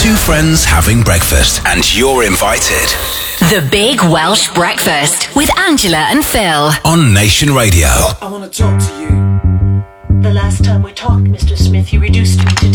Two friends having breakfast, and you're invited. The Big Welsh Breakfast with Angela and Phil On Nation Radio. I want to talk to you. The last time we talked, Mr. Smith, you reduced me to